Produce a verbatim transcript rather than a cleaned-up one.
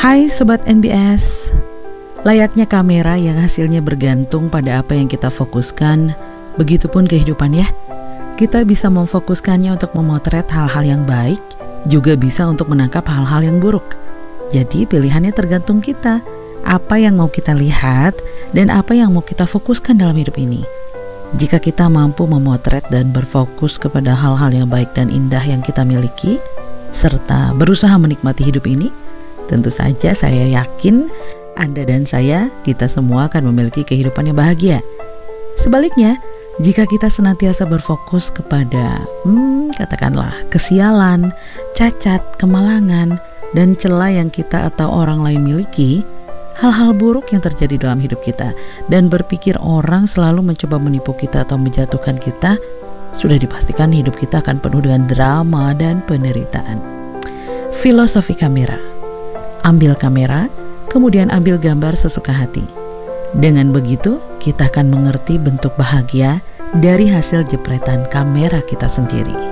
Hai Sobat N B S. Layaknya kamera yang hasilnya bergantung pada apa yang kita fokuskan, begitupun kehidupan ya. Kita bisa memfokuskannya untuk memotret hal-hal yang baik, juga bisa untuk menangkap hal-hal yang buruk. Jadi pilihannya tergantung kita, apa yang mau kita lihat dan apa yang mau kita fokuskan dalam hidup ini. Jika kita mampu memotret dan berfokus kepada hal-hal yang baik dan indah yang kita miliki, serta berusaha menikmati hidup ini, tentu saja saya yakin Anda dan saya, kita semua akan memiliki kehidupan yang bahagia. Sebaliknya, jika kita senantiasa berfokus kepada, hmm, katakanlah, kesialan, cacat, kemalangan, dan celah yang kita atau orang lain miliki, hal-hal buruk yang terjadi dalam hidup kita, dan berpikir orang selalu mencoba menipu kita atau menjatuhkan kita, sudah dipastikan hidup kita akan penuh dengan drama dan penderitaan. Filosofi kamera. Ambil kamera, kemudian ambil gambar sesuka hati. Dengan begitu, kita akan mengerti bentuk bahagia dari hasil jepretan kamera kita sendiri.